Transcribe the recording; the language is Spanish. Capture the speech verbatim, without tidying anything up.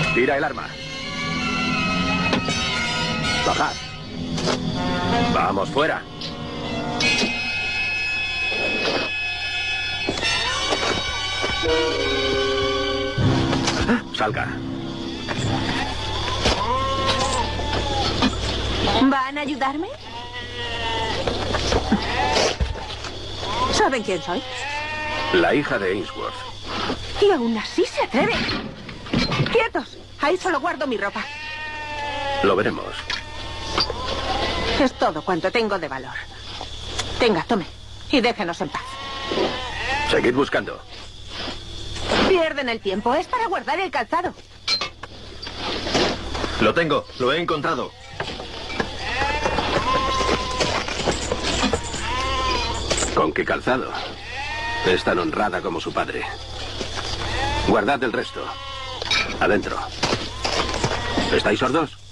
Tira el arma. Bajad. Vamos, fuera. Salga. ¿Van a ayudarme? ¿Saben quién soy? La hija de Ainsworth. Y aún así se atreven. ¡Quietos! Ahí solo guardo mi ropa. Lo veremos. Es todo cuanto tengo de valor. Tenga, tome. Y déjenos en paz. Seguid buscando. Pierden el tiempo. Es para guardar el calzado. Lo tengo. Lo he encontrado. ¿Con qué calzado? Es tan honrada como su padre. Guardad el resto. Adentro. ¿Estáis sordos?